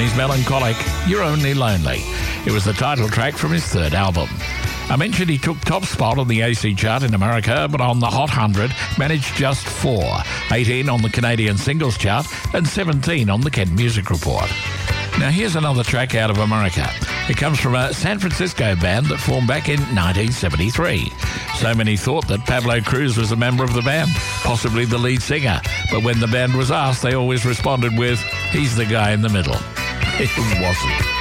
his melancholic You're Only Lonely. It was the title track from his third album. I mentioned he took top spot on the AC chart in America, but on the Hot 100 managed just 4, 18 on the Canadian Singles Chart and 17 on the Kent Music Report. Now here's another track out of America. It comes from a San Francisco band that formed back in 1973. So many thought that Pablo Cruz was a member of the band, possibly the lead singer. But when the band was asked, they always responded with, he's the guy in the middle. It wasn't.